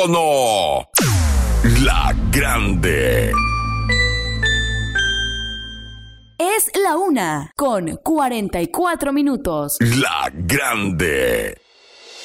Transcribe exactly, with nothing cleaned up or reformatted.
no. La Grande. Es la una con cuarenta y cuatro minutos. La Grande.